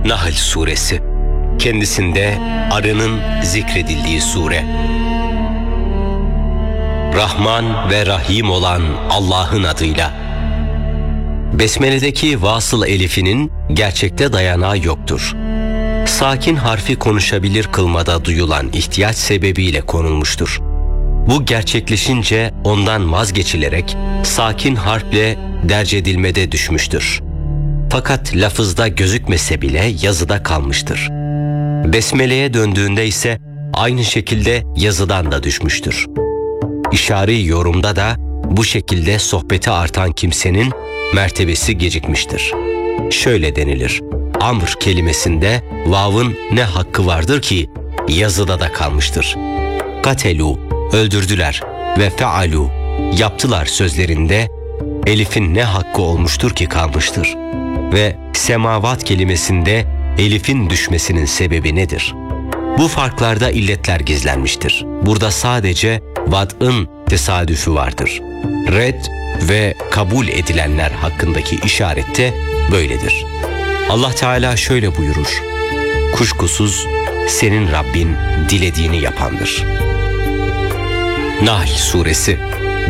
Nahl Suresi, kendisinde arının zikredildiği sure. Rahman ve Rahim olan Allah'ın adıyla. Besmele'deki vasıl elifinin gerçekte dayanağı yoktur. Sakin harfi konuşabilir kılmada duyulan ihtiyaç sebebiyle konulmuştur. Bu gerçekleşince ondan vazgeçilerek sakin harfle derc edilmede düşmüştür. Fakat lafızda gözükmese bile yazıda kalmıştır. Besmele'ye döndüğünde ise aynı şekilde yazıdan da düşmüştür. İşari yorumda da bu şekilde sohbeti artan kimsenin mertebesi gecikmiştir. Şöyle denilir: Amr kelimesinde vav'ın ne hakkı vardır ki yazıda da kalmıştır. Katelu, öldürdüler, ve fealu, yaptılar sözlerinde elifin ne hakkı olmuştur ki kalmıştır. Ve semavat kelimesinde elifin düşmesinin sebebi nedir? Bu farklarda illetler gizlenmiştir. Burada sadece vad'ın tesadüfü vardır. Red ve kabul edilenler hakkındaki işaret de böyledir. Allah Teala şöyle buyurur: kuşkusuz senin Rabbin dilediğini yapandır. Nahl Suresi